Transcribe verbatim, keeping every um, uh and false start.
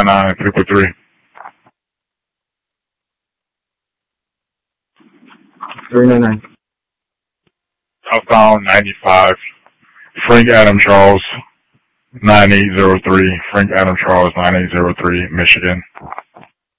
nine nine, three four three. three nine nine. Southbound ninety-five, Frank Adam Charles, nine eight zero three, Frank Adam Charles, nine eight zero three, Michigan.